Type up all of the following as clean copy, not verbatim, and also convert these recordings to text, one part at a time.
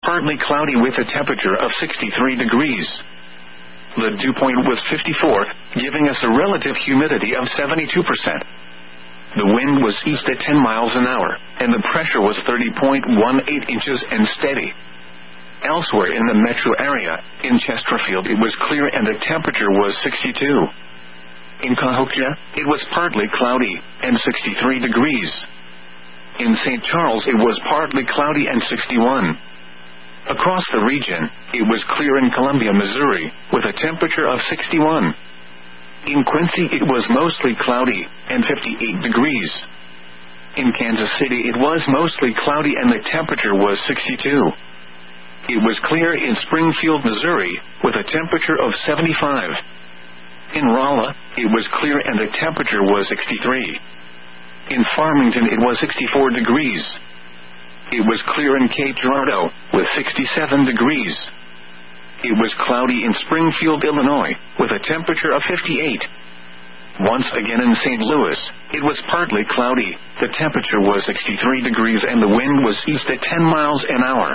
partly cloudy with a temperature of 63 degrees. The dew point was 54, giving us a relative humidity of 72%. The wind was east at 10 miles an hour, and the pressure was 30.18 inches and steady. Elsewhere in the metro area, in Chesterfield it was clear and the temperature was 62. In Cahokia, it was partly cloudy, and 63 degrees. In St. Charles it was partly cloudy and 61. Across the region, it was clear in Columbia, Missouri, with a temperature of 61. In Quincy it was mostly cloudy, and 58 degrees. In Kansas City it was mostly cloudy and the temperature was 62. It was clear in Springfield, Missouri, with a temperature of 75. In Rolla, it was clear and the temperature was 63. In Farmington it was 64 degrees. It was clear in Cape Girardeau, with 67 degrees. It was cloudy in Springfield, Illinois, with a temperature of 58. Once again in St. Louis, it was partly cloudy, the temperature was 63 degrees and the wind was east at 10 miles an hour.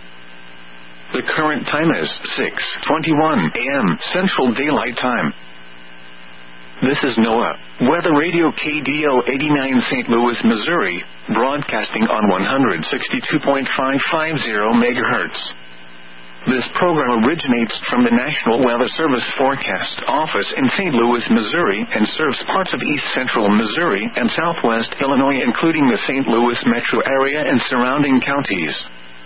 The current time is 6:21 a.m. Central Daylight Time. This is NOAA Weather Radio KDO 89 St. Louis, Missouri, broadcasting on 162.550 MHz. This program originates from the National Weather Service Forecast Office in St. Louis, Missouri, and serves parts of east central Missouri and southwest Illinois, including the St. Louis metro area and surrounding counties.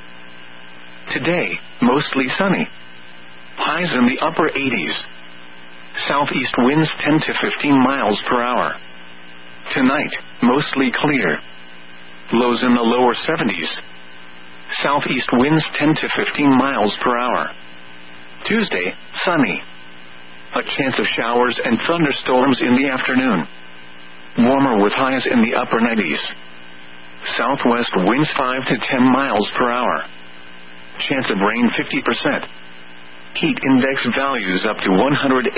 Today, mostly sunny. Highs in the upper 80s. Southeast winds 10 to 15 miles per hour. Tonight, mostly clear. Lows in the lower 70s. Southeast winds 10 to 15 miles per hour. Tuesday, sunny. A chance of showers and thunderstorms in the afternoon. Warmer with highs in the upper 90s. Southwest winds 5 to 10 miles per hour. Chance of rain 50%. Heat index values up to 108.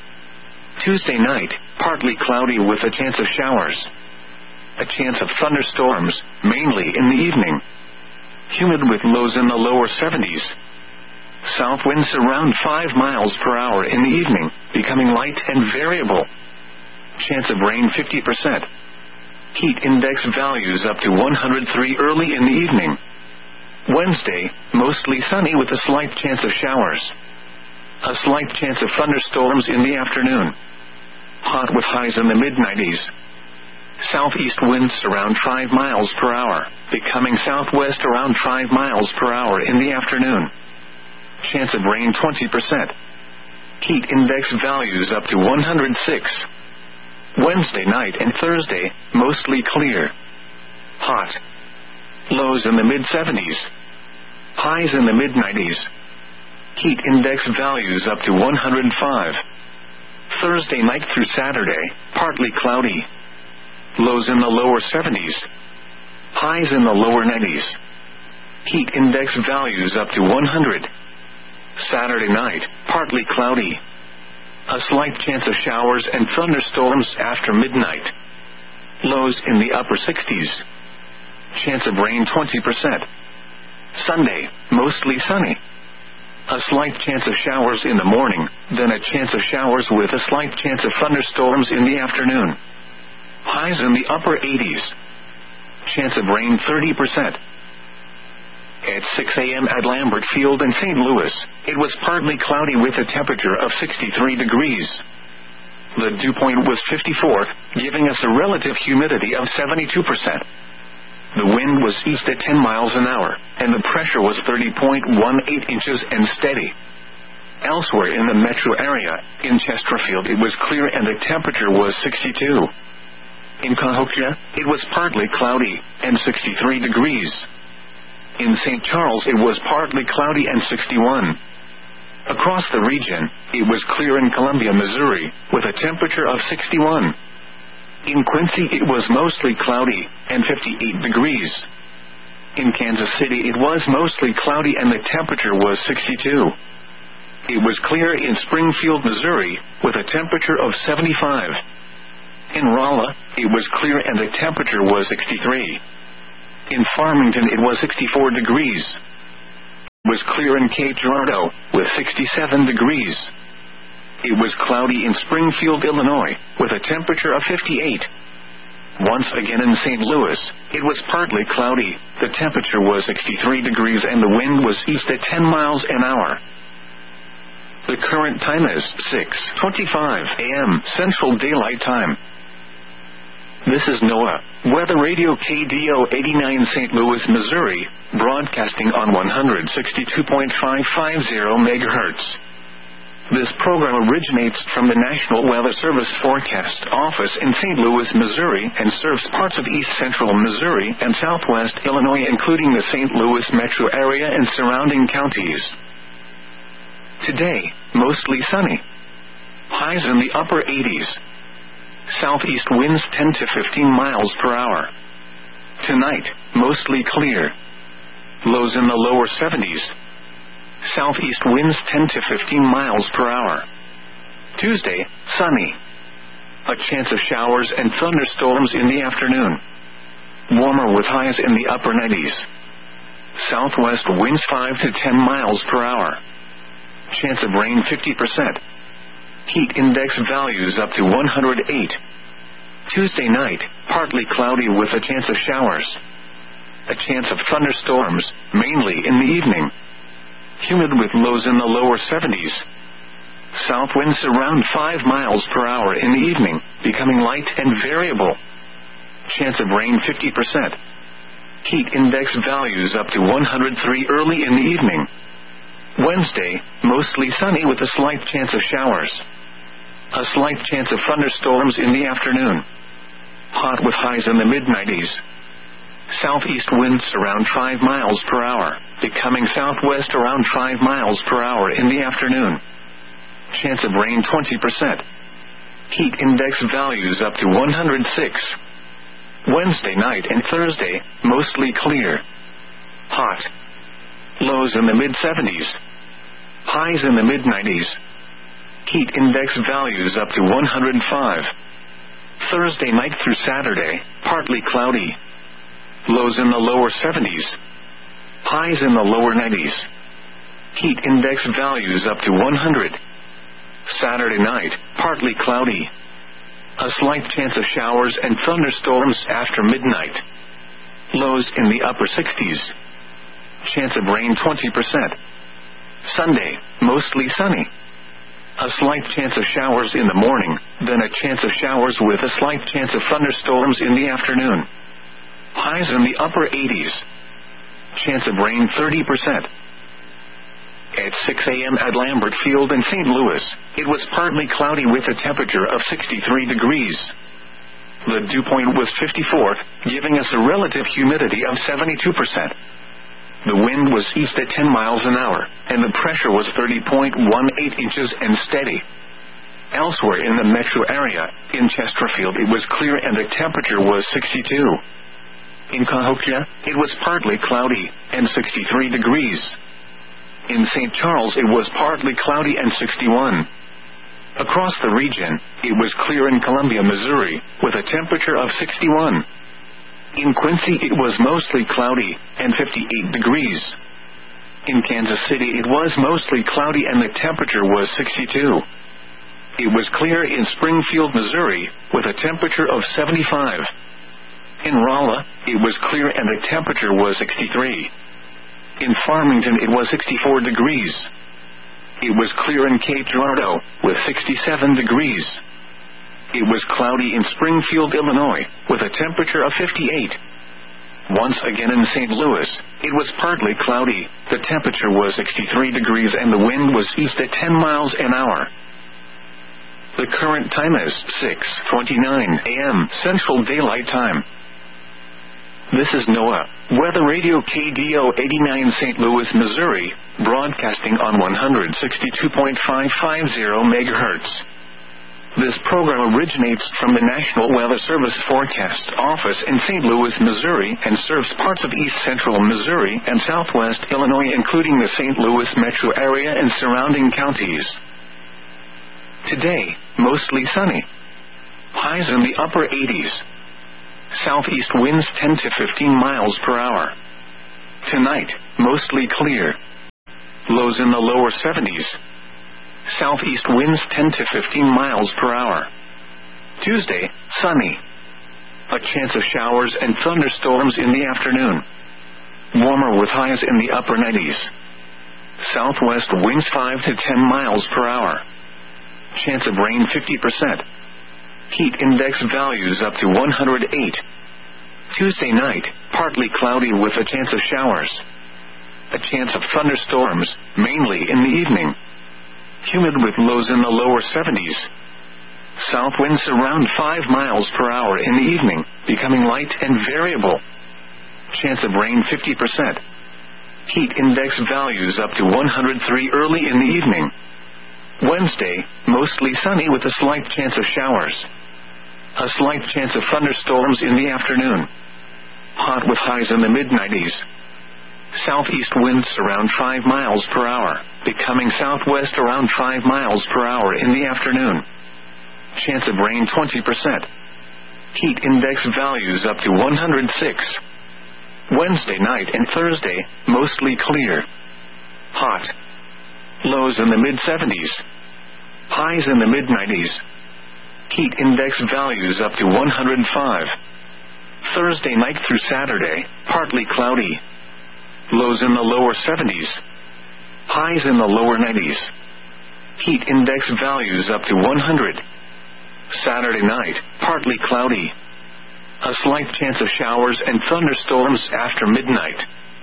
Tuesday night, partly cloudy with a chance of showers. A chance of thunderstorms, mainly in the evening. Humid with lows in the lower 70s. South winds around 5 miles per hour in the evening, becoming light and variable. Chance of rain 50%. Heat index values up to 103 early in the evening. Wednesday, mostly sunny with a slight chance of showers. A slight chance of thunderstorms in the afternoon. Hot with highs in the mid-90s. Southeast winds around 5 miles per hour, becoming southwest around 5 miles per hour in the afternoon. Chance of rain 20%. Heat index values up to 106. Wednesday night and Thursday, mostly clear. Hot. Lows in the mid-70s. Highs in the mid-90s. Heat index values up to 105. Thursday night through Saturday, partly cloudy. Lows in the lower 70s. Highs in the lower 90s. Heat index values up to 100. Saturday night, partly cloudy. A slight chance of showers and thunderstorms after midnight. Lows in the upper 60s. Chance of rain 20%. Sunday, mostly sunny. A slight chance of showers in the morning, then a chance of showers with a slight chance of thunderstorms in the afternoon. Highs in the upper 80s. Chance of rain 30%. At 6 a.m. at Lambert Field in St. Louis, it was partly cloudy with a temperature of 63 degrees. The dew point was 54, giving us a relative humidity of 72%. The wind was east at 10 miles an hour, and the pressure was 30.18 inches and steady. Elsewhere in the metro area, in Chesterfield it was clear and the temperature was 62. In Cahokia, it was partly cloudy, and 63 degrees. In St. Charles it was partly cloudy and 61. Across the region, it was clear in Columbia, Missouri, with a temperature of 61. In Quincy it was mostly cloudy, and 58 degrees. In Kansas City it was mostly cloudy and the temperature was 62. It was clear in Springfield, Missouri, with a temperature of 75. In Rolla, it was clear and the temperature was 63. In Farmington it was 64 degrees. was clear in Cape Girardeau, with 67 degrees. It was cloudy in Springfield, Illinois, with a temperature of 58. Once again in St. Louis, it was partly cloudy, the temperature was 63 degrees and the wind was east at 10 miles an hour. The current time is 6:25 a.m. Central Daylight Time. This is NOAA, Weather Radio KDO 89 St. Louis, Missouri, broadcasting on 162.550 MHz. This program originates from the National Weather Service Forecast Office in St. Louis, Missouri, and serves parts of east central Missouri and southwest Illinois, including the St. Louis metro area and surrounding counties. Today, mostly sunny. Highs in the upper 80s. Southeast winds 10 to 15 miles per hour. Tonight, mostly clear. Lows in the lower 70s. Southeast winds 10 to 15 miles per hour. Tuesday, sunny. A chance of showers and thunderstorms in the afternoon. Warmer with highs in the upper 90s. Southwest winds 5 to 10 miles per hour. Chance of rain 50%. Heat index values up to 108. Tuesday night, partly cloudy with a chance of showers. A chance of thunderstorms, mainly in the evening. Humid with lows in the lower 70s. South winds around 5 miles per hour in the evening, becoming light and variable. Chance of rain 50%. Heat index values up to 103 early in the evening. Wednesday, mostly sunny with a slight chance of showers. A slight chance of thunderstorms in the afternoon. Hot with highs in the mid-90s. Southeast winds around 5 miles per hour, becoming southwest around 5 miles per hour in the afternoon. Chance of rain 20%. Heat index values up to 106. Wednesday night and Thursday, mostly clear. Hot. Lows in the mid-70s. Highs in the mid-90s. Heat index values up to 105. Thursday night through Saturday, partly cloudy. Lows in the lower 70s. Highs in the lower 90s. Heat index values up to 100. Saturday night, partly cloudy. A slight chance of showers and thunderstorms after midnight. Lows in the upper 60s. Chance of rain 20%. Sunday, mostly sunny. A slight chance of showers in the morning, then a chance of showers with a slight chance of thunderstorms in the afternoon. Highs in the upper 80s. Chance of rain 30%. At 6 a.m. at Lambert Field in St. Louis, it was partly cloudy with a temperature of 63 degrees. The dew point was 54, giving us a relative humidity of 72%. The wind was east at 10 miles an hour, and the pressure was 30.18 inches and steady. Elsewhere in the metro area, in Chesterfield, it was clear and the temperature was 62. In Cahokia, it was partly cloudy, and 63 degrees. In St. Charles, it was partly cloudy and 61. Across the region, it was clear in Columbia, Missouri, with a temperature of 61. In Quincy, it was mostly cloudy, and 58 degrees. In Kansas City, it was mostly cloudy and the temperature was 62. It was clear in Springfield, Missouri, with a temperature of 75. In Rolla, it was clear and the temperature was 63. In Farmington, it was 64 degrees. It was clear in Cape Girardeau, with 67 degrees. It was cloudy in Springfield, Illinois, with a temperature of 58. Once again in St. Louis, it was partly cloudy, the temperature was 63 degrees and the wind was east at 10 miles an hour. The current time is 6:29 a.m. Central Daylight Time. This is NOAA, Weather Radio KDO 89 St. Louis, Missouri, broadcasting on 162.550 MHz. This program originates from the National Weather Service Forecast Office in St. Louis, Missouri, and serves parts of east central Missouri and southwest Illinois, including the St. Louis metro area and surrounding counties. Today, mostly sunny. Highs in the upper 80s. Southeast winds 10 to 15 miles per hour. Tonight, mostly clear. Lows in the lower 70s. Southeast winds 10 to 15 miles per hour. Tuesday, sunny. A chance of showers and thunderstorms in the afternoon. Warmer with highs in the upper 90s. Southwest winds 5 to 10 miles per hour. Chance of rain 50%. Heat index values up to 108. Tuesday night, partly cloudy with a chance of showers. A chance of thunderstorms, mainly in the evening. Humid with lows in the lower 70s. South winds around 5 miles per hour in the evening, becoming light and variable. Chance of rain 50%. Heat index values up to 103 early in the evening. Wednesday, mostly sunny with a slight chance of showers. A slight chance of thunderstorms in the afternoon. Hot with highs in the mid-90s. Southeast winds around 5 miles per hour, becoming southwest around 5 miles per hour in the afternoon. Chance of rain 20%. Heat index values up to 106. Wednesday night and Thursday, mostly clear. Hot. Lows in the mid-70s. Highs in the mid-90s. Heat index values up to 105. Thursday night through Saturday, partly cloudy. Lows in the lower 70s. Highs in the lower 90s. Heat index values up to 100. Saturday night, partly cloudy. A slight chance of showers and thunderstorms after midnight.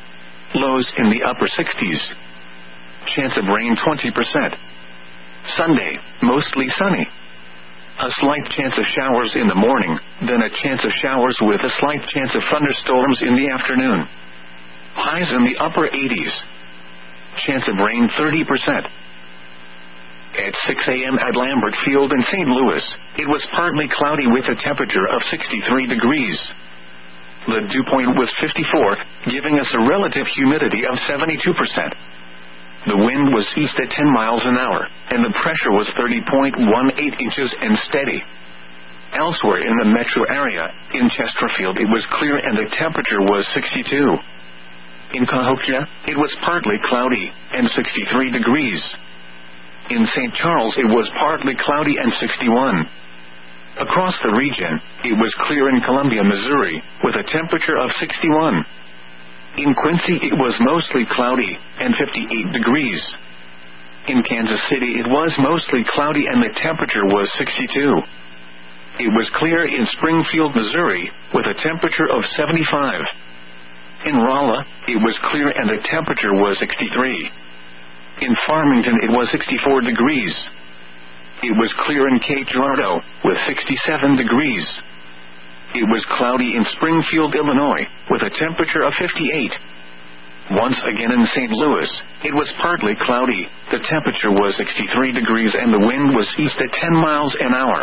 Lows in the upper 60s. Chance of rain 20%. Sunday, mostly sunny. A slight chance of showers in the morning, then a chance of showers with a slight chance of thunderstorms in the afternoon. Highs in the upper 80s. Chance of rain 30%. At 6 a.m. at Lambert Field in St. Louis, it was partly cloudy with a temperature of 63 degrees. The dew point was 54, giving us a relative humidity of 72%. The wind was east at 10 miles an hour, and the pressure was 30.18 inches and steady. Elsewhere in the metro area, in Chesterfield it was clear and the temperature was 62. In Cahokia, it was partly cloudy, and 63 degrees. In St. Charles it was partly cloudy and 61. Across the region, it was clear in Columbia, Missouri, with a temperature of 61. In Quincy it was mostly cloudy, and 58 degrees. In Kansas City it was mostly cloudy and the temperature was 62. It was clear in Springfield, Missouri, with a temperature of 75. In Rolla, it was clear and the temperature was 63. In Farmington it was 64 degrees. It was clear in Cape Girardeau, with 67 degrees. It was cloudy in Springfield, Illinois, with a temperature of 58. Once again in St. Louis, it was partly cloudy, the temperature was 63 degrees and the wind was east at 10 miles an hour.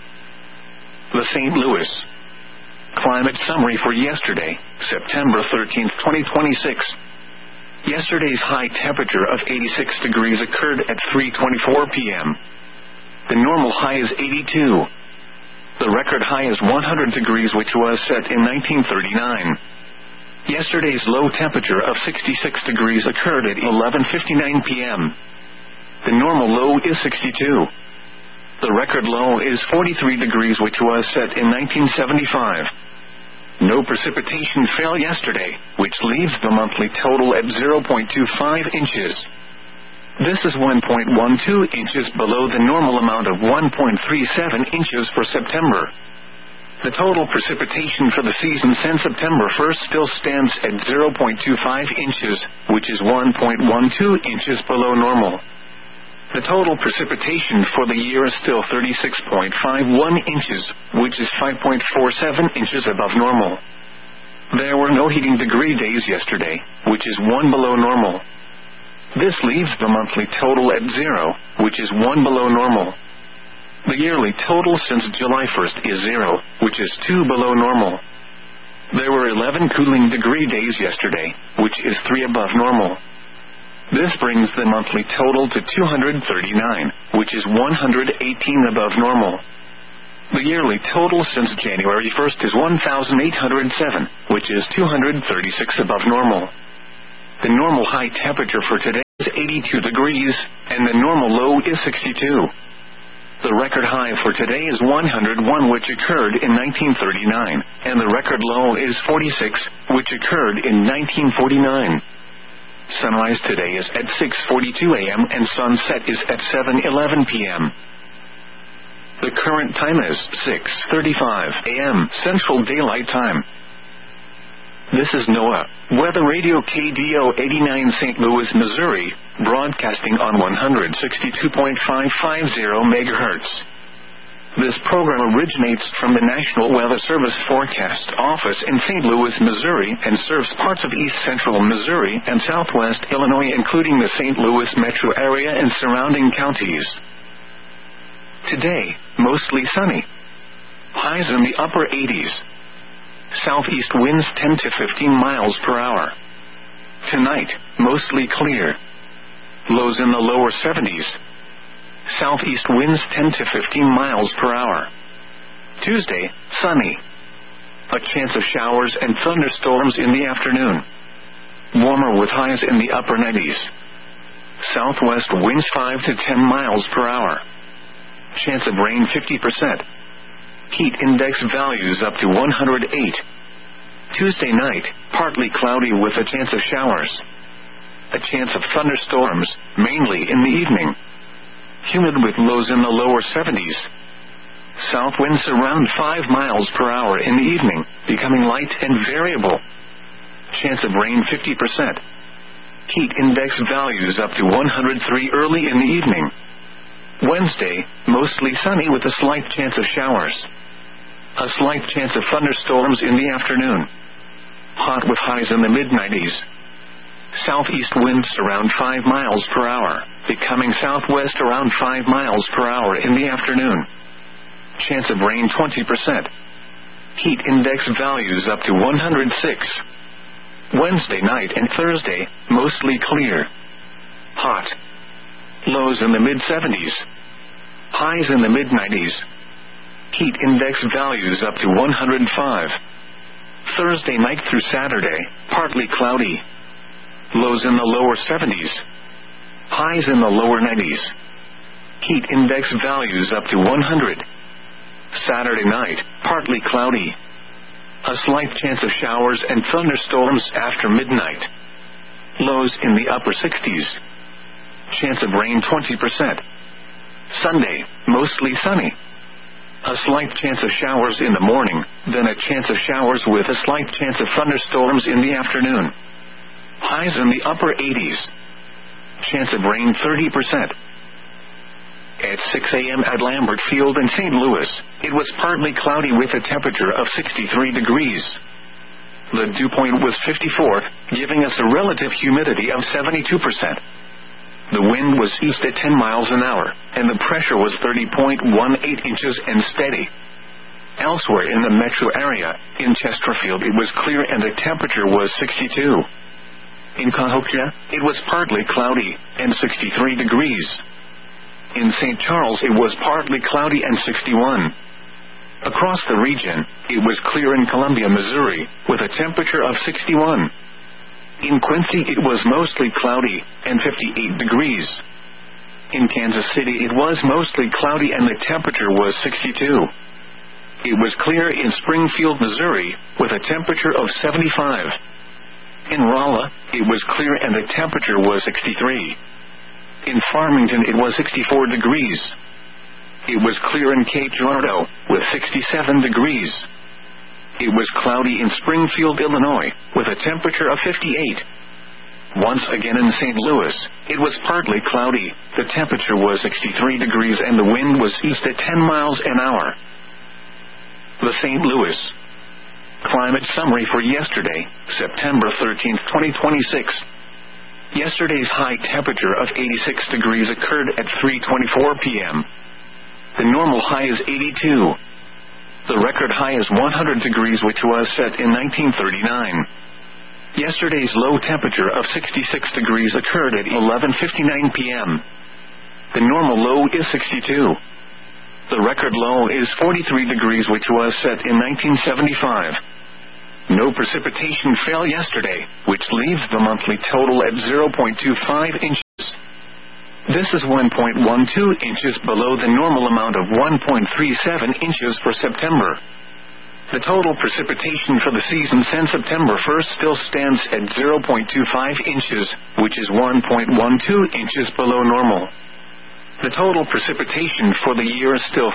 The St. Louis Climate Summary for yesterday, September 13, 2026. Yesterday's high temperature of 86 degrees occurred at 3:24 p.m. The normal high is 82. The record high is 100 degrees, which was set in 1939. Yesterday's low temperature of 66 degrees occurred at 11:59 p.m. The normal low is 62. The record low is 43 degrees, which was set in 1975. No precipitation fell yesterday, which leaves the monthly total at 0.25 inches. This is 1.12 inches below the normal amount of 1.37 inches for September. The total precipitation for the season since September 1st still stands at 0.25 inches, which is 1.12 inches below normal. The total precipitation for the year is still 36.51 inches, which is 5.47 inches above normal. There were no heating degree days yesterday, which is 1 below normal. This leaves the monthly total at 0, which is 1 below normal. The yearly total since July 1st is 0, which is 2 below normal. There were 11 cooling degree days yesterday, which is 3 above normal. This brings the monthly total to 239, which is 118 above normal. The yearly total since January 1st is 1,807, which is 236 above normal. The normal high temperature for today is 82 degrees, and the normal low is 62. The record high for today is 101, which occurred in 1939, and the record low is 46, which occurred in 1949. Sunrise today is at 6:42 a.m. and sunset is at 7:11 p.m. The current time is 6:35 a.m. Central Daylight Time. This is NOAA Weather Radio KDO 89 St. Louis, Missouri, broadcasting on 162.550 MHz. This program originates from the National Weather Service Forecast Office in St. Louis, Missouri, and serves parts of east central Missouri and southwest Illinois, including the St. Louis metro area and surrounding counties. Today, mostly sunny. Highs in the upper 80s. Southeast winds 10 to 15 miles per hour. Tonight, mostly clear. Lows in the lower 70s. Southeast winds 10 to 15 miles per hour. Tuesday, sunny. A chance of showers and thunderstorms in the afternoon. Warmer with highs in the upper 90s. Southwest winds 5 to 10 miles per hour. Chance of rain 50%. Heat index values up to 108. Tuesday night, partly cloudy with a chance of showers. A chance of thunderstorms, mainly in the evening. Humid with lows in the lower 70s. South winds around 5 miles per hour in the evening, becoming light and variable. Chance of rain 50%. Heat index values up to 103 early in the evening. Wednesday, mostly sunny with a slight chance of showers. A slight chance of thunderstorms in the afternoon. Hot with highs in the mid-90s. Southeast winds around 5 miles per hour, becoming southwest around 5 miles per hour in the afternoon. Chance of rain 20%. Heat index values up to 106. Wednesday night and Thursday, mostly clear. Hot. Lows in the mid-70s. Highs in the mid-90s. Heat index values up to 105. Thursday night through Saturday, partly cloudy. Lows in the lower 70s. Highs in the lower 90s. Heat index values up to 100. Saturday night, partly cloudy. A slight chance of showers and thunderstorms after midnight. Lows in the upper 60s. Chance of rain 20%. Sunday, mostly sunny. A slight chance of showers in the morning, then a chance of showers with a slight chance of thunderstorms in the afternoon. Highs in the upper 80s. Chance of rain 30%. At 6 a.m. at Lambert Field in St. Louis, it was partly cloudy with a temperature of 63 degrees. The dew point was 54, giving us a relative humidity of 72%. The wind was east at 10 miles an hour, and the pressure was 30.18 inches and steady. Elsewhere in the metro area, in Chesterfield it was clear and the temperature was 62. In Cahokia, it was partly cloudy, and 63 degrees. In St. Charles it was partly cloudy and 61. Across the region, it was clear in Columbia, Missouri, with a temperature of 61. In Quincy it was mostly cloudy, and 58 degrees. In Kansas City it was mostly cloudy and the temperature was 62. It was clear in Springfield, Missouri, with a temperature of 75. In Rolla, it was clear and the temperature was 63. In Farmington it was 64 degrees. It was clear in Cape Girardeau, with 67 degrees. It was cloudy in Springfield, Illinois, with a temperature of 58. Once again in St. Louis, it was partly cloudy, the temperature was 63 degrees and the wind was east at 10 miles an hour. The St. Louis Climate Summary for yesterday, September 13, 2026. Yesterday's high temperature of 86 degrees occurred at 3:24 p.m. The normal high is 82. The record high is 100 degrees, which was set in 1939. Yesterday's low temperature of 66 degrees occurred at 11:59 p.m. The normal low is 62. The record low is 43 degrees, which was set in 1975. No precipitation fell yesterday, which leaves the monthly total at 0.25 inches. This is 1.12 inches below the normal amount of 1.37 inches for September. The total precipitation for the season since September 1st still stands at 0.25 inches, which is 1.12 inches below normal. The total precipitation for the year is still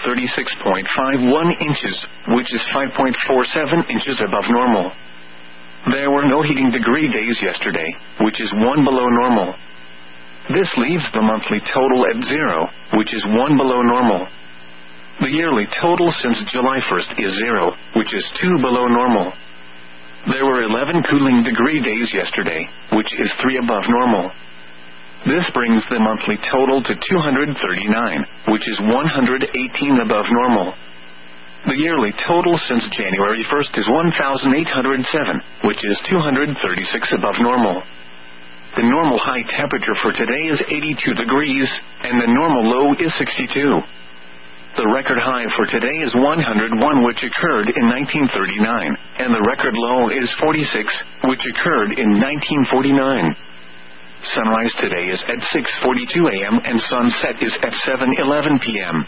36.51 inches, which is 5.47 inches above normal. There were no heating degree days yesterday, which is 1 below normal. This leaves the monthly total at 0, which is 1 below normal. The yearly total since July 1st is 0, which is 2 below normal. There were 11 cooling degree days yesterday, which is 3 above normal. This brings the monthly total to 239, which is 118 above normal. The yearly total since January 1st is 1,807, which is 236 above normal. The normal high temperature for today is 82 degrees, and the normal low is 62. The record high for today is 101, which occurred in 1939, and the record low is 46, which occurred in 1949. Sunrise today is at 6:42 a.m. and sunset is at 7:11 p.m.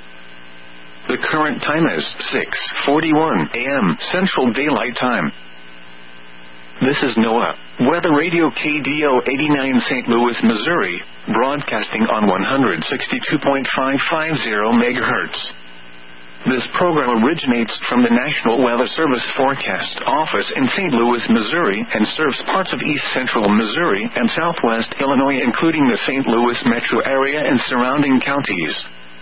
The current time is 6:41 a.m. Central Daylight Time. This is NOAA Weather Radio KDO 89 St. Louis, Missouri, broadcasting on 162.550 MHz. This program originates from the National Weather Service Forecast Office in St. Louis, Missouri, and serves parts of east central Missouri and southwest Illinois, including the St. Louis metro area and surrounding counties.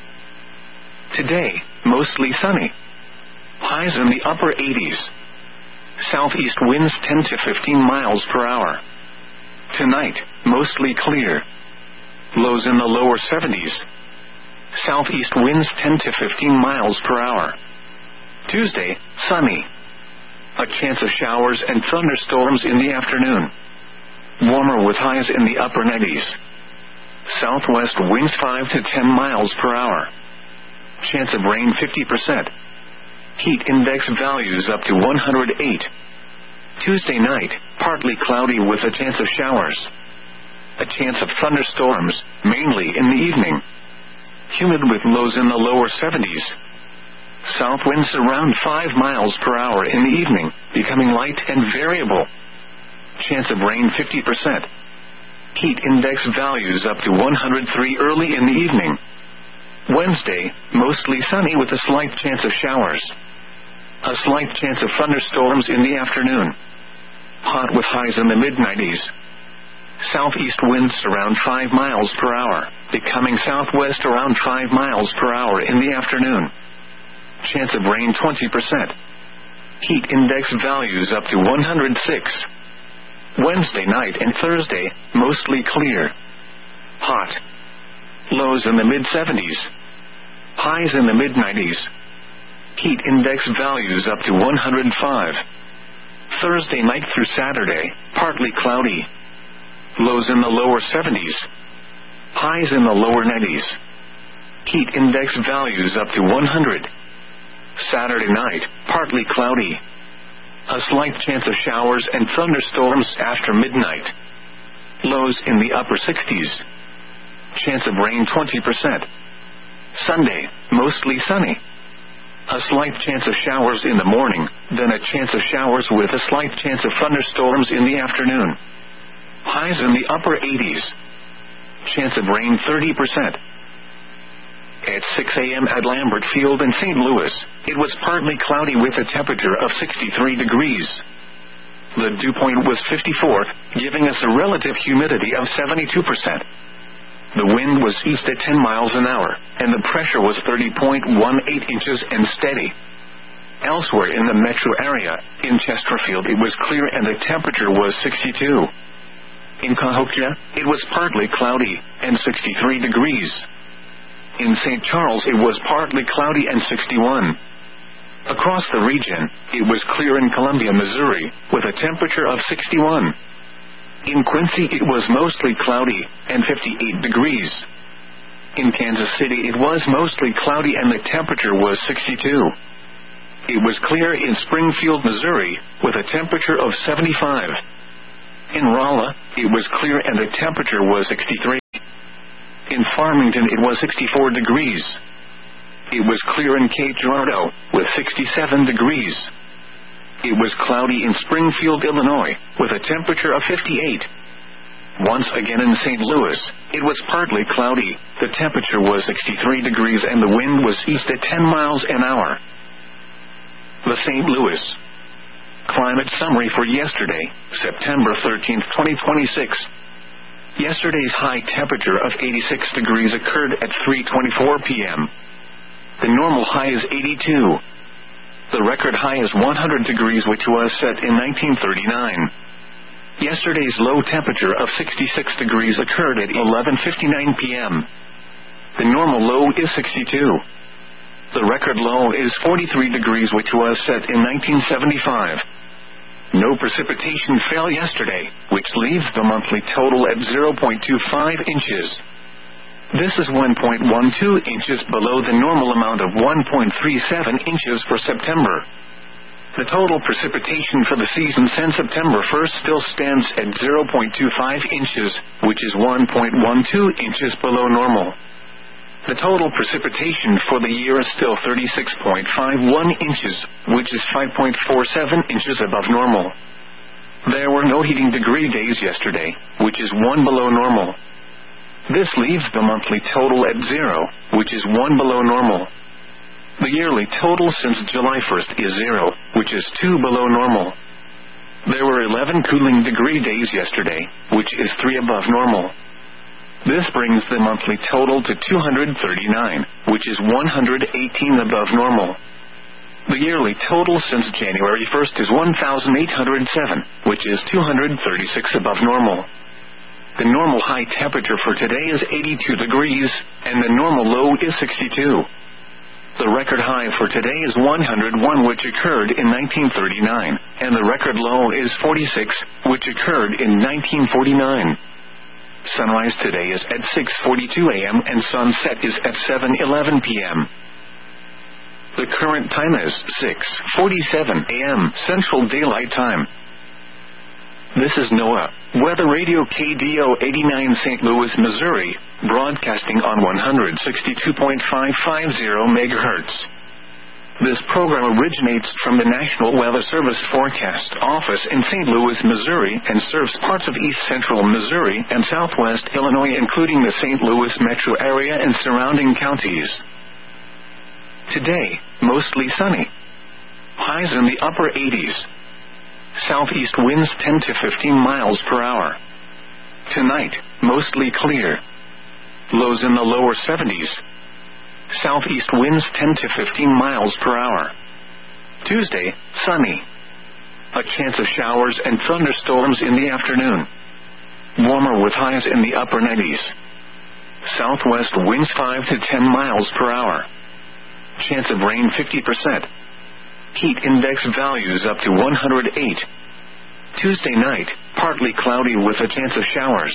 Today, mostly sunny. Highs in the upper 80s. Southeast winds 10 to 15 miles per hour. Tonight, mostly clear. Lows in the lower 70s. Southeast winds 10 to 15 miles per hour. Tuesday, sunny. A chance of showers and thunderstorms in the afternoon. Warmer with highs in the upper 90s. Southwest winds 5 to 10 miles per hour. Chance of rain 50%. Heat index values up to 108. Tuesday night, partly cloudy with a chance of showers. A chance of thunderstorms, mainly in the evening. Humid with lows in the lower 70s. South winds around 5 miles per hour in the evening, becoming light and variable. Chance of rain 50%. Heat index values up to 103 early in the evening. Wednesday, mostly sunny with a slight chance of showers. A slight chance of thunderstorms in the afternoon. Hot with highs in the mid-90s. Southeast winds around 5 miles per hour, becoming southwest around 5 miles per hour in the afternoon. Chance of rain 20%. Heat index values up to 106. Wednesday night and Thursday, mostly clear. Hot. Lows in the mid-70s. Highs in the mid-90s. Heat index values up to 105. Thursday night through Saturday, partly cloudy. Lows in the lower 70s. Highs in the lower 90s. Heat index values up to 100. Saturday night, partly cloudy. A slight chance of showers and thunderstorms after midnight. Lows in the upper 60s. Chance of rain 20%. Sunday, mostly sunny. A slight chance of showers in the morning, then a chance of showers with a slight chance of thunderstorms in the afternoon. Highs in the upper 80s. Chance of rain 30%. At 6 a.m. at Lambert Field in St. Louis, it was partly cloudy with a temperature of 63 degrees. The dew point was 54, giving us a relative humidity of 72%. The wind was east at 10 miles an hour, and the pressure was 30.18 inches and steady. Elsewhere in the metro area, in Chesterfield it was clear and the temperature was 62. In Cahokia, it was partly cloudy, and 63 degrees. In St. Charles it was partly cloudy and 61. Across the region, it was clear in Columbia, Missouri, with a temperature of 61. In Quincy it was mostly cloudy, and 58 degrees. In Kansas City it was mostly cloudy and the temperature was 62. It was clear in Springfield, Missouri, with a temperature of 75. In Rolla, it was clear and the temperature was 63. In In Farmington it was 64 degrees. It was clear in Cape Girardeau, with 67 degrees. It was cloudy in Springfield, Illinois, with a temperature of 58. Once again in St. Louis, it was partly cloudy, the temperature was 63 degrees and the wind was east at 10 miles an hour. The St. Louis Climate Summary for yesterday, September 13, 2026. Yesterday's high temperature of 86 degrees occurred at 3:24 p.m. The normal high is 82. The record high is 100 degrees, which was set in 1939. Yesterday's low temperature of 66 degrees occurred at 11:59 p.m. The normal low is 62. The record low is 43 degrees, which was set in 1975. No precipitation fell yesterday, which leaves the monthly total at 0.25 inches. This is 1.12 inches below the normal amount of 1.37 inches for September. The total precipitation for the season since September 1st still stands at 0.25 inches, which is 1.12 inches below normal. The total precipitation for the year is still 36.51 inches, which is 5.47 inches above normal. There were no heating degree days yesterday, which is 1 below normal. This leaves the monthly total at 0, which is 1 below normal. The yearly total since July 1st is 0, which is 2 below normal. There were 11 cooling degree days yesterday, which is 3 above normal. This brings the monthly total to 239, which is 118 above normal. The yearly total since January 1st is 1,807, which is 236 above normal. The normal high temperature for today is 82 degrees, and the normal low is 62. The record high for today is 101, which occurred in 1939, and the record low is 46, which occurred in 1949. Sunrise today is at 6:42 a.m. and sunset is at 7:11 p.m. The current time is 6:47 a.m. Central Daylight Time. This is NOAA Weather Radio KDO 89 St. Louis, Missouri, broadcasting on 162.550 MHz. This program originates from the National Weather Service Forecast Office in St. Louis, Missouri, and serves parts of east central Missouri and southwest Illinois, including the St. Louis metro area and surrounding counties. Today, mostly sunny. Highs in the upper 80s. Southeast winds 10 to 15 miles per hour. Tonight, mostly clear. Lows in the lower 70s. Southeast winds 10 to 15 miles per hour. Tuesday, sunny. A chance of showers and thunderstorms in the afternoon. Warmer with highs in the upper 90s. Southwest winds 5 to 10 miles per hour. Chance of rain 50%. Heat index values up to 108. Tuesday night, partly cloudy with a chance of showers.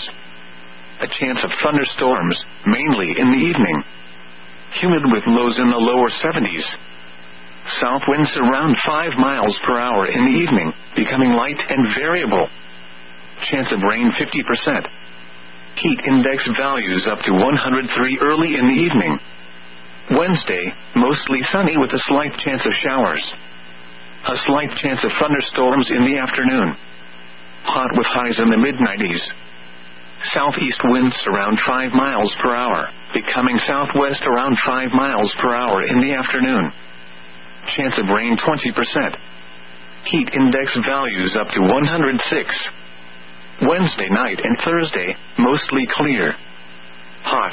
A chance of thunderstorms, mainly in the evening. Humid with lows in the lower 70s. South winds around 5 miles per hour in the evening, becoming light and variable. Chance of rain 50%. Heat index values up to 103 early in the evening. Wednesday, mostly sunny with a slight chance of showers. A slight chance of thunderstorms in the afternoon. Hot with highs in the mid-90s. Southeast winds around 5 miles per hour, becoming southwest around 5 miles per hour in the afternoon. Chance of rain 20%. Heat index values up to 106. Wednesday night and Thursday, mostly clear. Hot.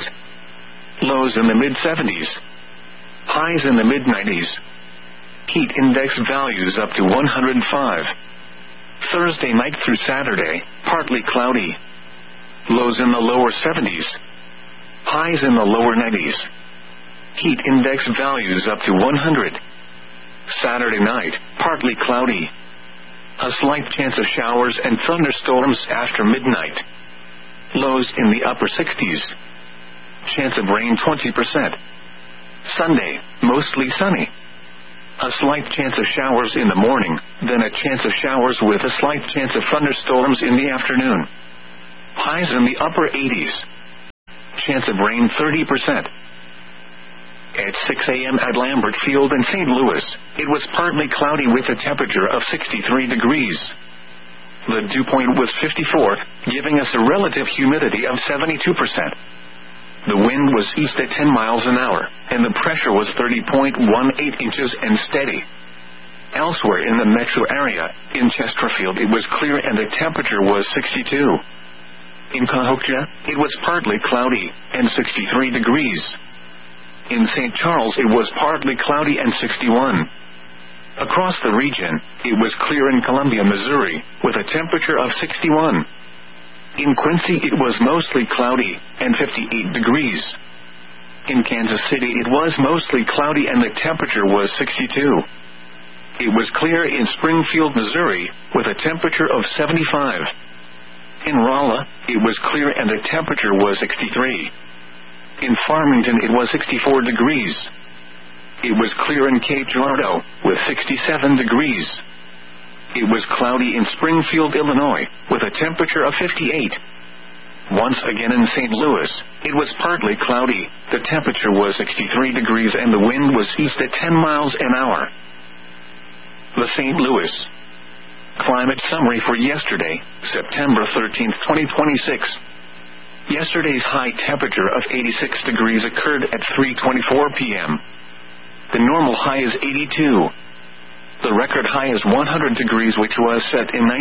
Lows in the mid-70s. Highs in the mid-90s. Heat index values up to 105. Thursday night through Saturday, partly cloudy. Lows in the lower 70s. Highs in the lower 90s. Heat index values up to 100. Saturday night, partly cloudy. A slight chance of showers and thunderstorms after midnight. Lows in the upper 60s. Chance of rain 20%. Sunday, mostly sunny. A slight chance of showers in the morning, then a chance of showers with a slight chance of thunderstorms in the afternoon. Highs in the upper 80s. chance of rain 30%. At 6 a.m. at Lambert Field in St. Louis, it was partly cloudy with a temperature of 63 degrees. The dew point was 54, giving us a relative humidity of 72%. The wind was east at 10 miles an hour, and the pressure was 30.18 inches and steady. Elsewhere in the metro area, in Chesterfield it was clear and the temperature was 62. In Cahokia, it was partly cloudy, and 63 degrees. In St. Charles it was partly cloudy and 61. Across the region, it was clear in Columbia, Missouri, with a temperature of 61. In Quincy it was mostly cloudy, and 58 degrees. In Kansas City it was mostly cloudy and the temperature was 62. It was clear in Springfield, Missouri, with a temperature of 75. In Rolla, it was clear and the temperature was 63. In Farmington it was 64 degrees. It was clear in Cape Girardeau, with 67 degrees. It was cloudy in Springfield, Illinois, with a temperature of 58. Once again in St. Louis, it was partly cloudy, the temperature was 63 degrees and the wind was east at 10 miles an hour. The St. Louis Climate Summary for yesterday, September 13, 2026. Yesterday's high temperature of 86 degrees occurred at 3:24 p.m. The normal high is 82. The record high is 100 degrees, which was set in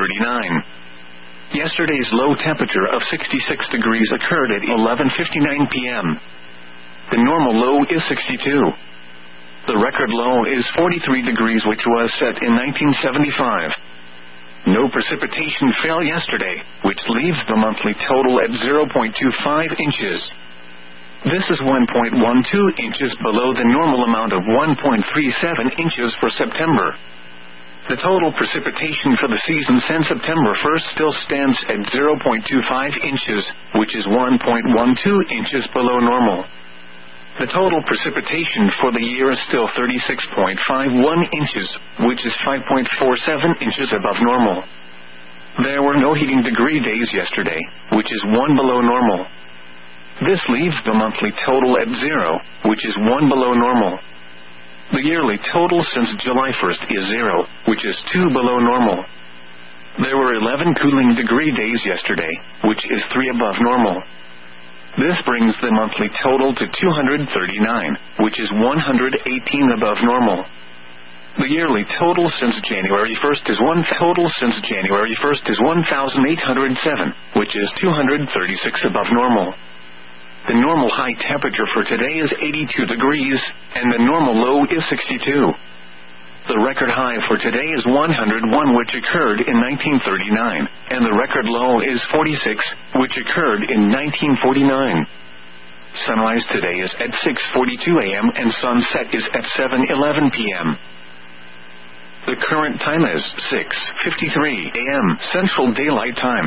1939. Yesterday's low temperature of 66 degrees occurred at 11:59 p.m. The normal low is 62. The record low is 43 degrees, which was set in 1975. No precipitation fell yesterday, which leaves the monthly total at 0.25 inches. This is 1.12 inches below the normal amount of 1.37 inches for September. The total precipitation for the season since September 1st still stands at 0.25 inches, which is 1.12 inches below normal. The total precipitation for the year is still 36.51 inches, which is 5.47 inches above normal. There were no heating degree days yesterday, which is 1 below normal. This leaves the monthly total at 0, which is 1 below normal. The yearly total since July 1st is 0, which is 2 below normal. There were 11 cooling degree days yesterday, which is 3 above normal. This brings the monthly total to 239, which is 118 above normal. The yearly total since January 1st is 1,807, which is 236 above normal. The normal high temperature for today is 82 degrees, and the normal low is 62. The record high for today is 101, which occurred in 1939, and the record low is 46, which occurred in 1949. Sunrise today is at 6:42 a.m. and sunset is at 7:11 p.m. The current time is 6:53 a.m. Central Daylight Time.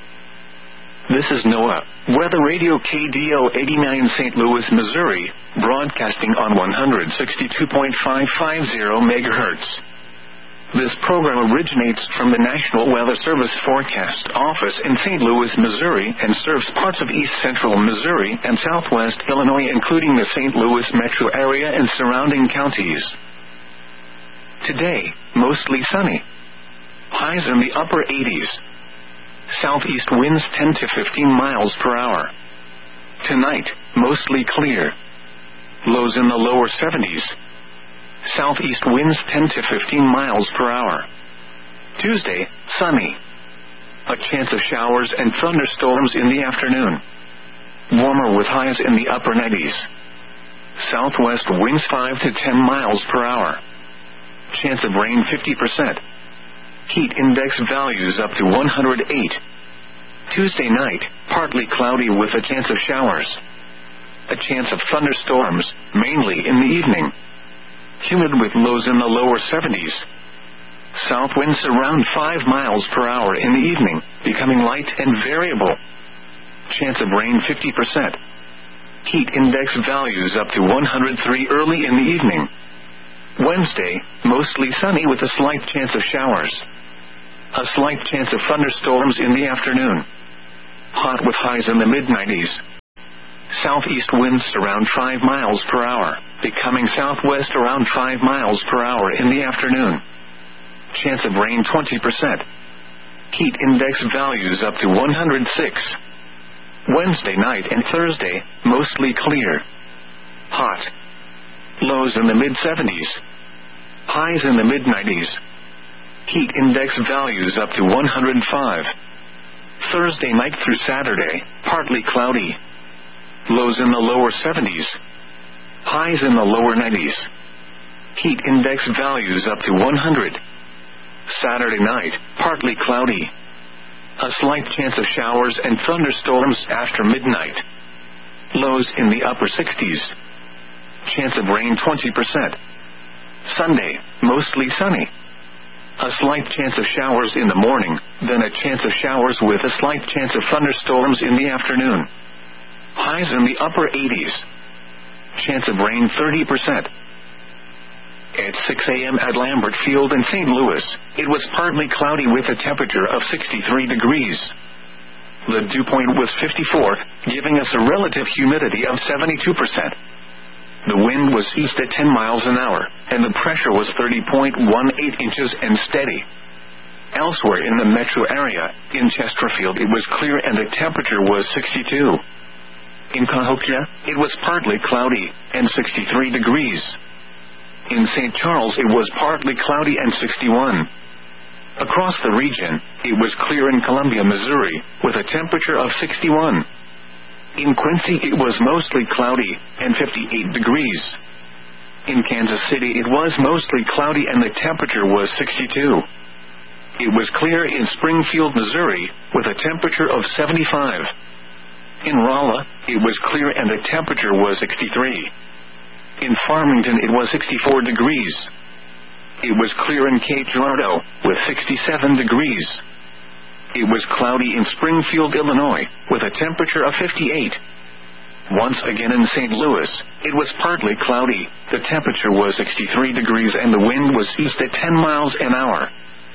This is NOAA Weather Radio KDO 89 St. Louis, Missouri, broadcasting on 162.550 MHz. This program originates from the National Weather Service Forecast Office in St. Louis, Missouri, and serves parts of east central Missouri and southwest Illinois, including the St. Louis metro area and surrounding counties. Today, mostly sunny. Highs in the upper 80s. Southeast winds 10 to 15 miles per hour. Tonight, mostly clear. Lows in the lower 70s. Southeast winds 10 to 15 miles per hour. Tuesday, sunny. A chance of showers and thunderstorms in the afternoon. Warmer with highs in the upper 90s. Southwest winds 5 to 10 miles per hour. Chance of rain 50%. Heat index values up to 108. Tuesday night, partly cloudy with a chance of showers. A chance of thunderstorms, mainly in the evening. Humid with lows in the lower 70s. South winds around 5 miles per hour in the evening, becoming light and variable. Chance of rain 50%. Heat index values up to 103 early in the evening. Wednesday, mostly sunny with a slight chance of showers. A slight chance of thunderstorms in the afternoon. Hot with highs in the mid-90s. Southeast winds around 5 miles per hour, becoming southwest around 5 miles per hour in the afternoon. Chance of rain 20%. Heat index values up to 106. Wednesday night and Thursday, mostly clear. Hot. Lows in the mid-70s. Highs in the mid-90s. Heat index values up to 105. Thursday night through Saturday, partly cloudy. Lows in the lower 70s. Highs in the lower 90s. Heat index values up to 100. Saturday night, partly cloudy. A slight chance of showers and thunderstorms after midnight. Lows in the upper 60s. Chance of rain 20%. Sunday, mostly sunny. A slight chance of showers in the morning, then a chance of showers with a slight chance of thunderstorms in the afternoon. Highs in the upper 80s. Chance of rain 30%. At 6 a.m. at Lambert Field in St. Louis, it was partly cloudy with a temperature of 63 degrees. The dew point was 54, giving us a relative humidity of 72%. The wind was east at 10 miles an hour, and the pressure was 30.18 inches and steady. Elsewhere in the metro area, in Chesterfield it was clear and the temperature was 62. In Cahokia, it was partly cloudy, and 63 degrees. In St. Charles it was partly cloudy and 61. Across the region, it was clear in Columbia, Missouri, with a temperature of 61. In Quincy it was mostly cloudy, and 58 degrees. In Kansas City it was mostly cloudy and the temperature was 62. It was clear in Springfield, Missouri, with a temperature of 75. In Rolla, it was clear and the temperature was 63. In Farmington it was 64 degrees. It was clear in Cape Girardeau, with 67 degrees. It was cloudy in Springfield, Illinois, with a temperature of 58. Once again in St. Louis, it was partly cloudy, the temperature was 63 degrees and the wind was east at 10 miles an hour.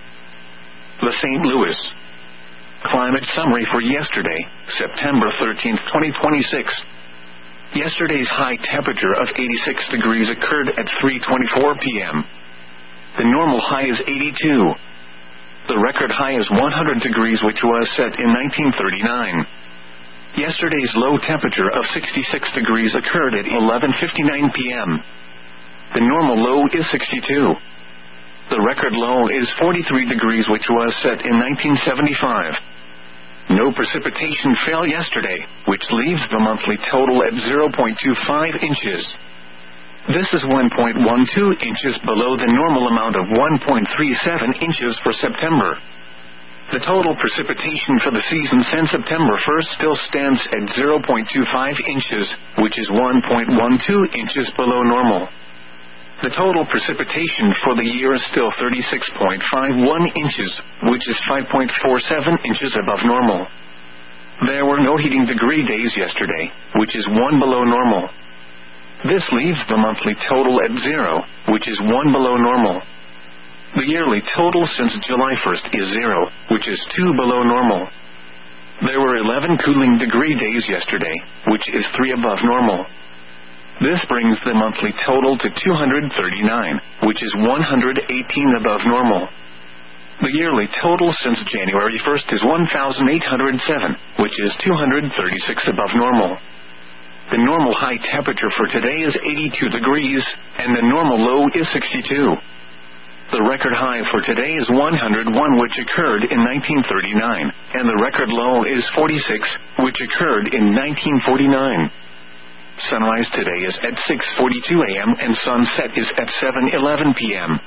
The St. Louis climate summary for yesterday, September 13, 2026. Yesterday's high temperature of 86 degrees occurred at 3:24 p.m. The normal high is 82. The record high is 100 degrees, which was set in 1939. Yesterday's low temperature of 66 degrees occurred at 11:59 p.m. The normal low is 62. The record low is 43 degrees, which was set in 1975. No precipitation fell yesterday, which leaves the monthly total at 0.25 inches. This is 1.12 inches below the normal amount of 1.37 inches for September. The total precipitation for the season since September 1st still stands at 0.25 inches, which is 1.12 inches below normal. The total precipitation for the year is still 36.51 inches, which is 5.47 inches above normal. There were no heating degree days yesterday, which is 1 below normal. This leaves the monthly total at 0, which is 1 below normal. The yearly total since July 1st is 0, which is 2 below normal. There were 11 cooling degree days yesterday, which is 3 above normal. This brings the monthly total to 239, which is 118 above normal. The yearly total since January 1st is 1,807, which is 236 above normal. The normal high temperature for today is 82 degrees, and the normal low is 62. The record high for today is 101, which occurred in 1939, and the record low is 46, which occurred in 1949. Sunrise today is at 6:42 a.m. and sunset is at 7:11 p.m.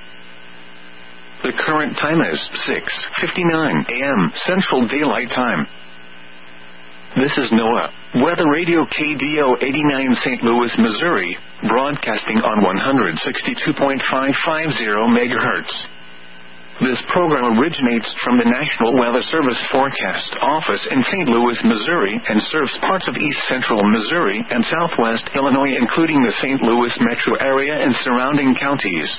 The current time is 6:59 a.m. Central Daylight Time. This is NOAA Weather Radio KDO 89 St. Louis, Missouri, broadcasting on 162.550 MHz. This program originates from the National Weather Service Forecast Office in St. Louis, Missouri, and serves parts of east central Missouri and southwest Illinois, including the St. Louis metro area and surrounding counties.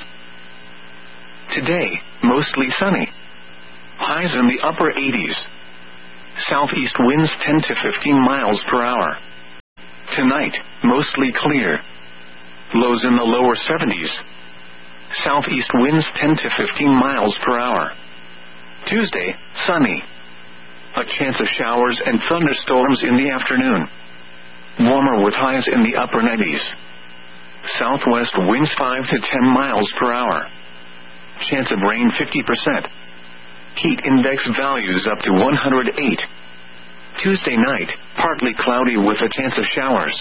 Today, mostly sunny. Highs in the upper 80s. Southeast winds 10 to 15 miles per hour. Tonight, mostly clear. Lows in the lower 70s. Southeast winds 10 to 15 miles per hour. Tuesday, sunny. A chance of showers and thunderstorms in the afternoon. Warmer with highs in the upper 90s. Southwest winds 5 to 10 miles per hour. Chance of rain 50%. Heat index values up to 108. Tuesday night, partly cloudy with a chance of showers.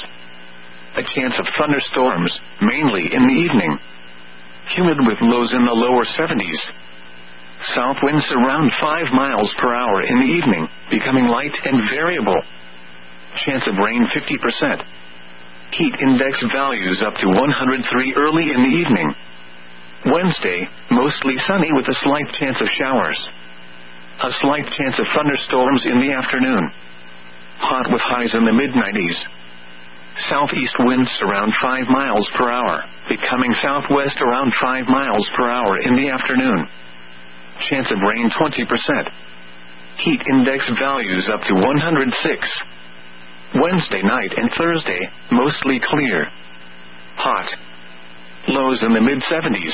A chance of thunderstorms, mainly in the evening. Humid with lows in the lower 70s. South winds around 5 miles per hour in the evening, becoming light and variable. Chance of rain 50%. Heat index values up to 103 early in the evening. Wednesday, mostly sunny with a slight chance of showers. A slight chance of thunderstorms in the afternoon. Hot with highs in the mid-90s. Southeast winds around 5 miles per hour, becoming southwest around 5 miles per hour in the afternoon. Chance of rain 20%. Heat index values up to 106. Wednesday night and Thursday, mostly clear. Hot. Lows in the mid-70s.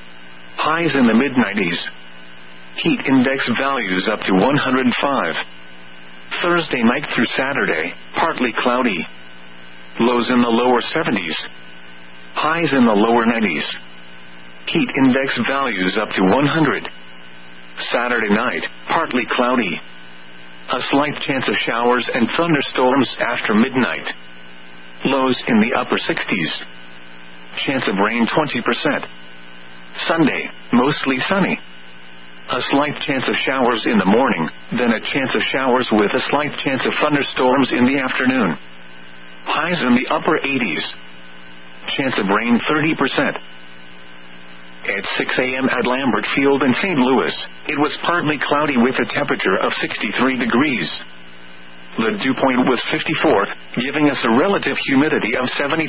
Highs in the mid-90s. Heat index values up to 105. Thursday night through Saturday, partly cloudy. Lows in the lower 70s. Highs in the lower 90s. Heat index values up to 100. Saturday night, partly cloudy. A slight chance of showers and thunderstorms after midnight. Lows in the upper 60s. Chance of rain 20%. Sunday, mostly sunny. A slight chance of showers in the morning, then a chance of showers with a slight chance of thunderstorms in the afternoon. Highs in the upper 80s. Chance of rain 30%. At 6 a.m. at Lambert Field in St. Louis, it was partly cloudy with a temperature of 63 degrees. The dew point was 54, giving us a relative humidity of 72%.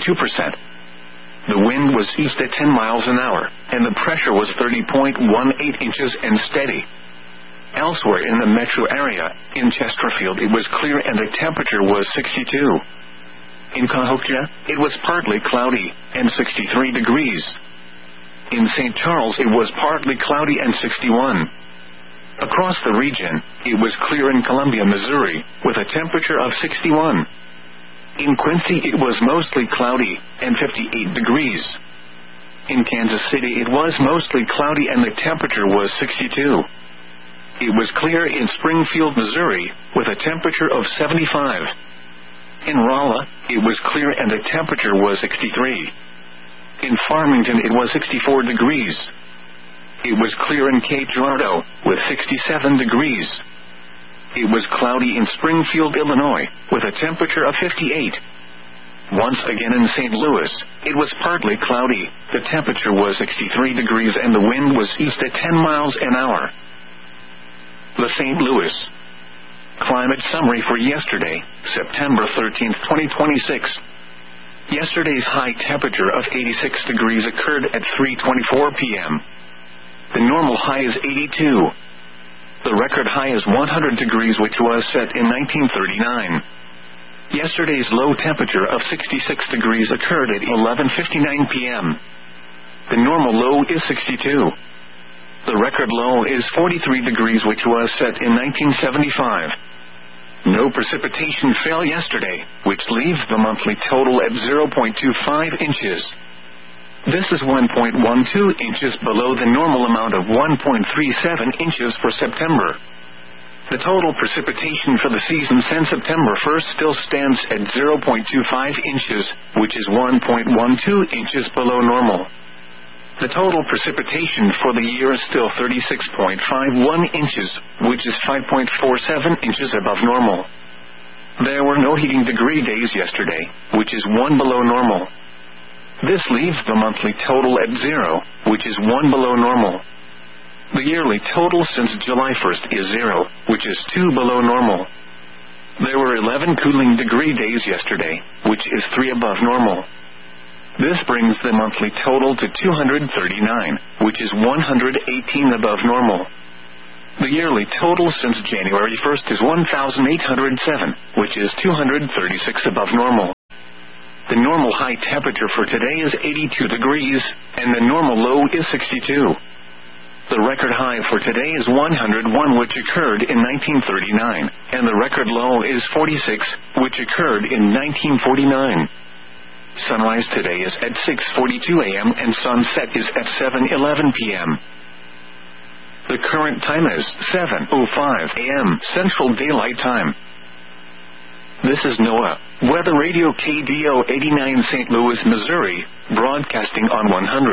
The wind was east at 10 miles an hour, and the pressure was 30.18 inches and steady. Elsewhere in the metro area, in Chesterfield it was clear and the temperature was 62. In Cahokia, it was partly cloudy, and 63 degrees. In St. Charles it was partly cloudy and 61. Across the region, it was clear in Columbia, Missouri, with a temperature of 61. In Quincy it was mostly cloudy, and 58 degrees. In Kansas City it was mostly cloudy and the temperature was 62. It was clear in Springfield, Missouri, with a temperature of 75. In Rolla, it was clear and the temperature was 63. In Farmington it was 64 degrees. It was clear in Cape Girardeau, with 67 degrees. It was cloudy in Springfield, Illinois, with a temperature of 58. Once again in St. Louis, it was partly cloudy, the temperature was 63 degrees and the wind was east at 10 miles an hour. The St. Louis Climate Summary for yesterday, September 13, 2026. Yesterday's high temperature of 86 degrees occurred at 3:24 p.m. The normal high is 82. The record high is 100 degrees, which was set in 1939. Yesterday's low temperature of 66 degrees occurred at 11:59 p.m. The normal low is 62. The record low is 43 degrees, which was set in 1975. No precipitation fell yesterday, which leaves the monthly total at 0.25 inches. This is 1.12 inches below the normal amount of 1.37 inches for September. The total precipitation for the season since September 1st still stands at 0.25 inches, which is 1.12 inches below normal. The total precipitation for the year is still 36.51 inches, which is 5.47 inches above normal. There were no heating degree days yesterday, which is 1 below normal. This leaves the monthly total at 0, which is 1 below normal. The yearly total since July 1st is 0, which is 2 below normal. There were 11 cooling degree days yesterday, which is 3 above normal. This brings the monthly total to 239, which is 118 above normal. The yearly total since January 1st is 1,807, which is 236 above normal. The normal high temperature for today is 82 degrees, and the normal low is 62. The record high for today is 101, which occurred in 1939, and the record low is 46, which occurred in 1949. Sunrise today is at 6:42 a.m. and sunset is at 7:11 p.m. The current time is 7:05 a.m. Central Daylight Time. This is NOAA Weather Radio KDO 89 St. Louis, Missouri, broadcasting on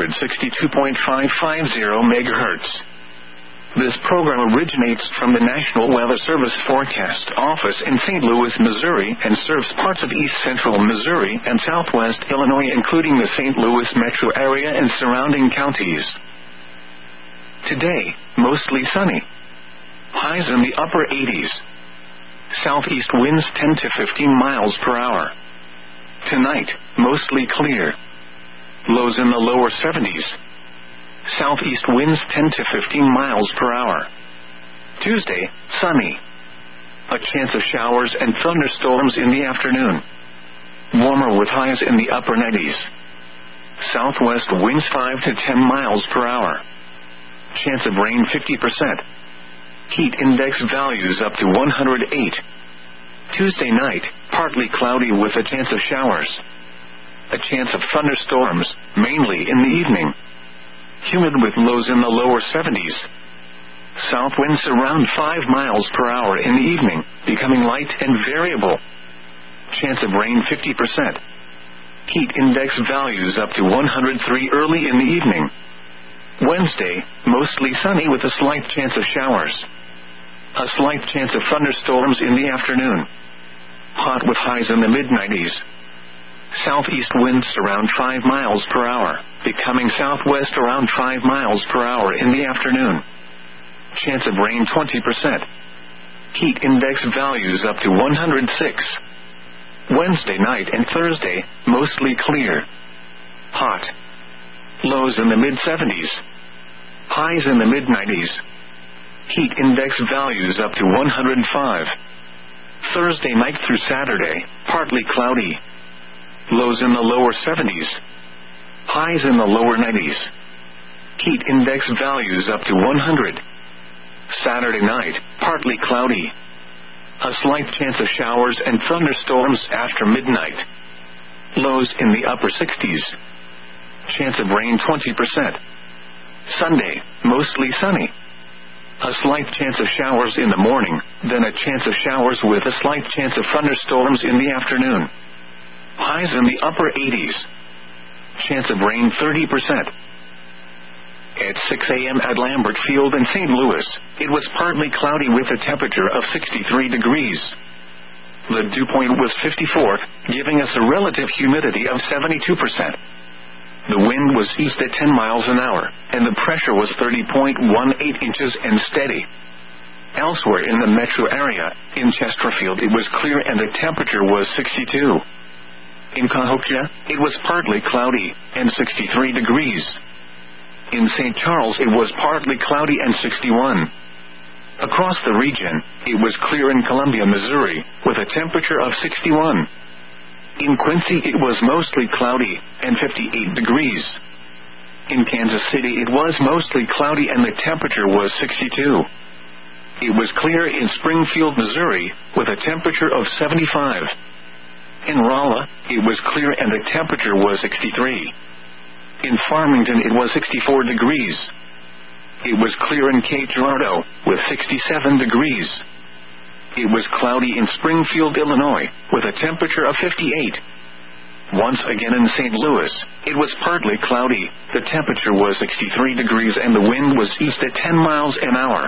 162.550 MHz. This program originates from the National Weather Service Forecast Office in St. Louis, Missouri, and serves parts of east central Missouri and southwest Illinois, including the St. Louis metro area and surrounding counties. Today, mostly sunny. Highs in the upper 80s. Southeast winds 10 to 15 miles per hour. Tonight, mostly clear. Lows in the lower 70s. Southeast winds 10 to 15 miles per hour. Tuesday, sunny. A chance of showers and thunderstorms in the afternoon. Warmer with highs in the upper 90s. Southwest winds 5 to 10 miles per hour. Chance of rain 50%. Heat index values up to 108. Tuesday night, partly cloudy with a chance of showers. A chance of thunderstorms, mainly in the evening. Humid with lows in the lower 70s. South winds around 5 miles per hour in the evening, becoming light and variable. Chance of rain 50%. Heat index values up to 103 early in the evening. Wednesday, mostly sunny with a slight chance of showers. A slight chance of thunderstorms in the afternoon. Hot with highs in the mid-90s. Southeast winds around 5 miles per hour, becoming southwest around 5 miles per hour in the afternoon. Chance of rain 20%. Heat index values up to 106. Wednesday night and Thursday, mostly clear. Hot. Lows in the mid-70s. Highs in the mid-90s. Heat index values up to 105. Thursday night through Saturday, partly cloudy. Lows in the lower 70s. Highs in the lower 90s. Heat index values up to 100. Saturday night, partly cloudy. A slight chance of showers and thunderstorms after midnight. Lows in the upper 60s. Chance of rain 20%. Sunday, mostly sunny. A slight chance of showers in the morning, then a chance of showers with a slight chance of thunderstorms in the afternoon. Highs in the upper 80s. Chance of rain 30%. At 6 a.m. at Lambert Field in St. Louis, it was partly cloudy with a temperature of 63 degrees. The dew point was 54, giving us a relative humidity of 72%. The wind was east at 10 miles an hour, and the pressure was 30.18 inches and steady. Elsewhere in the metro area, in Chesterfield it was clear and the temperature was 62. In Cahokia, it was partly cloudy, and 63 degrees. In St. Charles it was partly cloudy and 61. Across the region, it was clear in Columbia, Missouri, with a temperature of 61. In Quincy it was mostly cloudy, and 58 degrees. In Kansas City it was mostly cloudy and the temperature was 62. It was clear in Springfield, Missouri, with a temperature of 75. In Rolla, it was clear and the temperature was 63. In Farmington it was 64 degrees. It was clear in Cape Girardeau, with 67 degrees. It was cloudy in Springfield, Illinois, with a temperature of 58. Once again in St. Louis, it was partly cloudy, the temperature was 63 degrees and the wind was east at 10 miles an hour.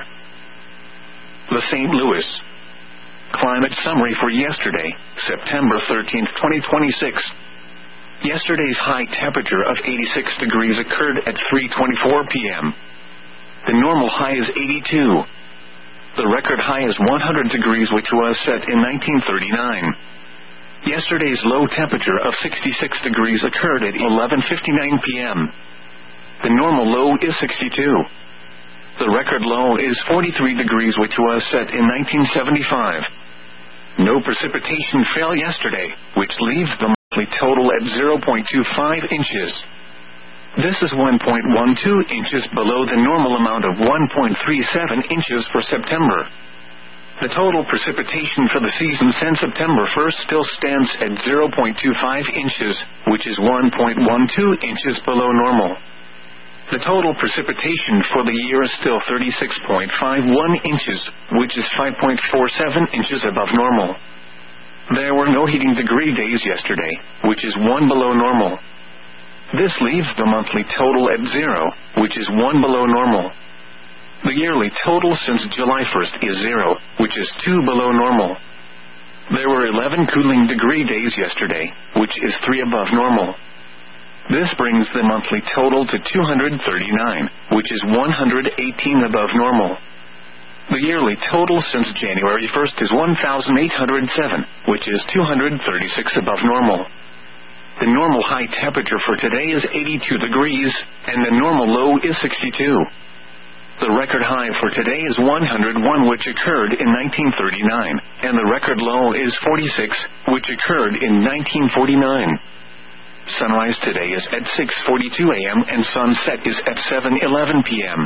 The St. Louis Climate Summary for yesterday, September 13, 2026. Yesterday's high temperature of 86 degrees occurred at 3:24 p.m. The normal high is 82. The record high is 100 degrees, which was set in 1939. Yesterday's low temperature of 66 degrees occurred at 11:59 p.m. The normal low is 62. The record low is 43 degrees, which was set in 1975. No precipitation fell yesterday, which leaves the monthly total at 0.25 inches. This is 1.12 inches below the normal amount of 1.37 inches for September. The total precipitation for the season since September 1st still stands at 0.25 inches, which is 1.12 inches below normal. The total precipitation for the year is still 36.51 inches, which is 5.47 inches above normal. There were no heating degree days yesterday, which is 1 below normal. This leaves the monthly total at 0, which is 1 below normal. The yearly total since July 1st is 0, which is 2 below normal. There were 11 cooling degree days yesterday, which is 3 above normal. This brings the monthly total to 239, which is 118 above normal. The yearly total since January 1st is 1,807, which is 236 above normal. The normal high temperature for today is 82 degrees, and the normal low is 62. The record high for today is 101, which occurred in 1939, and the record low is 46, which occurred in 1949. Sunrise today is at 6:42 a.m. and sunset is at 7:11 p.m.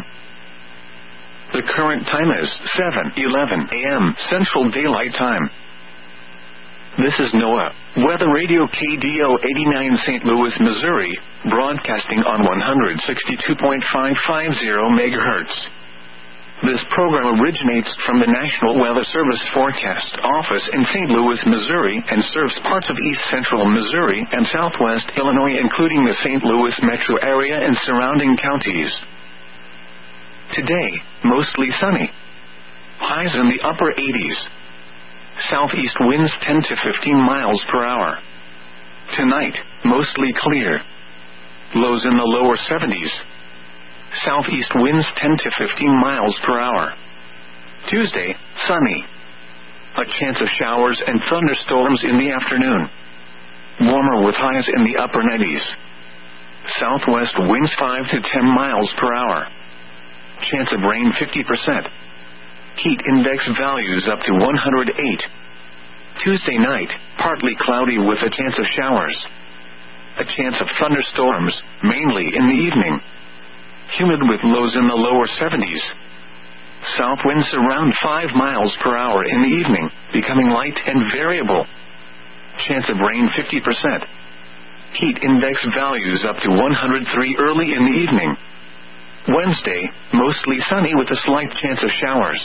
The current time is 7:11 a.m. Central Daylight Time. This is NOAA Weather Radio KDO 89 St. Louis, Missouri, broadcasting on 162.550 MHz. This program originates from the National Weather Service Forecast Office in St. Louis, Missouri, and serves parts of east central Missouri and southwest Illinois, including the St. Louis metro area and surrounding counties. Today, mostly sunny. Highs in the upper 80s. Southeast winds 10 to 15 miles per hour. Tonight, mostly clear. Lows in the lower 70s. Southeast winds 10 to 15 miles per hour. Tuesday, sunny. A chance of showers and thunderstorms in the afternoon. Warmer with highs in the upper 90s. Southwest winds 5 to 10 miles per hour. Chance of rain 50%. Heat index values up to 108. Tuesday night, partly cloudy with a chance of showers. A chance of thunderstorms, mainly in the evening. Humid with lows in the lower 70s. South winds around 5 miles per hour in the evening, becoming light and variable. Chance of rain 50%. Heat index values up to 103 early in the evening. Wednesday, mostly sunny with a slight chance of showers.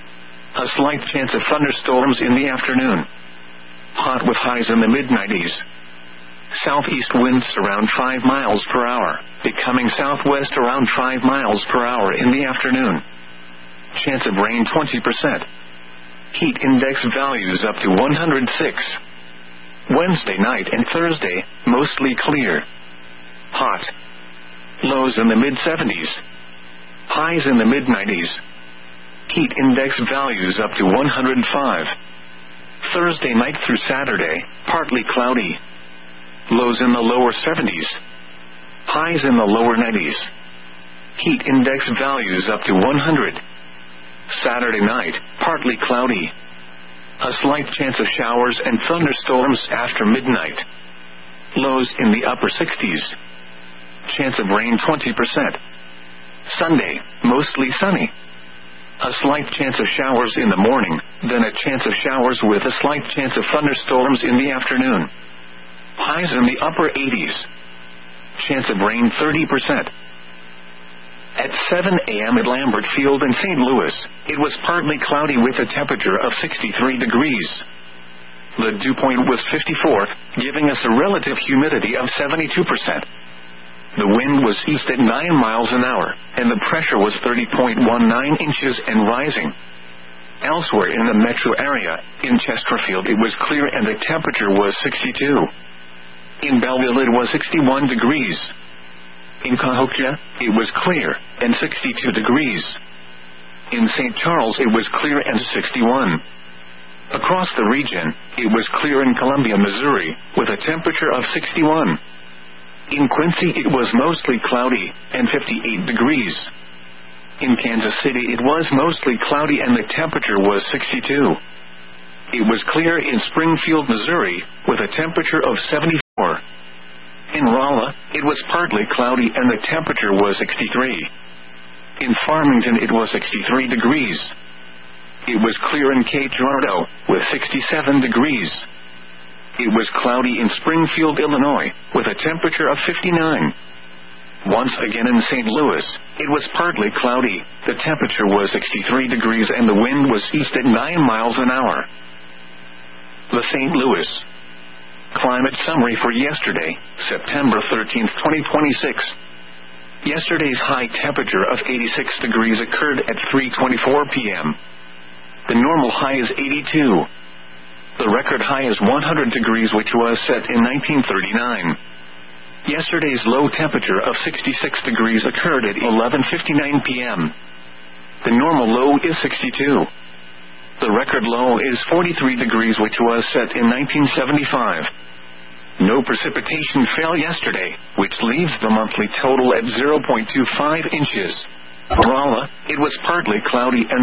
A slight chance of thunderstorms in the afternoon. Hot with highs in the mid-90s. Southeast winds around 5 miles per hour, becoming southwest around 5 miles per hour in the afternoon. Chance of rain 20%. Heat index values up to 106. Wednesday night and Thursday, mostly clear. Hot. Lows in the mid-70s. Highs in the mid-90s. Heat index values up to 105. Thursday night through Saturday, partly cloudy. Lows in the lower 70s. Highs in the lower 90s. Heat index values up to 100. Saturday night, partly cloudy. A slight chance of showers and thunderstorms after midnight. Lows in the upper 60s. Chance of rain 20%. Sunday, mostly sunny. A slight chance of showers in the morning, then a chance of showers with a slight chance of thunderstorms in the afternoon. Highs in the upper 80s. Chance of rain 30%. At 7 a.m. at Lambert Field in St. Louis, it was partly cloudy with a temperature of 63 degrees. The dew point was 54, giving us a relative humidity of 72%. The wind was east at 9 miles an hour, and the pressure was 30.19 inches and rising. Elsewhere in the metro area, in Chesterfield it was clear and the temperature was 62. In Belleville it was 61 degrees. In Cahokia, it was clear, and 62 degrees. In St. Charles it was clear and 61. Across the region, it was clear in Columbia, Missouri, with a temperature of 61. In Quincy it was mostly cloudy, and 58 degrees. In Kansas City it was mostly cloudy and the temperature was 62. It was clear in Springfield, Missouri, with a temperature of 74. it was partly cloudy and the temperature was 63. In Farmington it was 63 degrees. It was clear in Cape Girardeau, with 67 degrees. It was cloudy in Springfield, Illinois, with a temperature of 59. Once again in St. Louis, it was partly cloudy, the temperature was 63 degrees and the wind was east at 9 miles an hour. The St. Louis Climate Summary for yesterday, September 13, 2026. Yesterday's high temperature of 86 degrees occurred at 3:24 p.m. The normal high is 82. The record high is 100 degrees, which was set in 1939. Yesterday's low temperature of 66 degrees occurred at 11:59 p.m. The normal low is 62. The record low is 43 degrees, which was set in 1975. No precipitation fell yesterday, which leaves the monthly total at 0.25 inches. Rolla, it was partly cloudy and